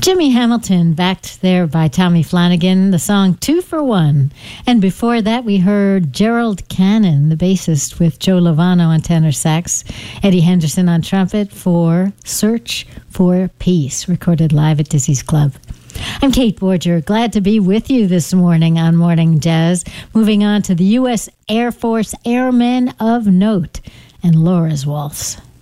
Jimmy Hamilton, backed there by Tommy Flanagan, the song 2 for 1. And before that, we heard Gerald Cannon, the bassist, with Joe Lovano on tenor sax, Eddie Henderson on trumpet for Search for Peace, recorded live at Dizzy's Club. I'm Kate Borger, glad to be with you this morning on Morning Jazz. Moving on to the U.S. Air Force Airmen of Note and Laura's Waltz.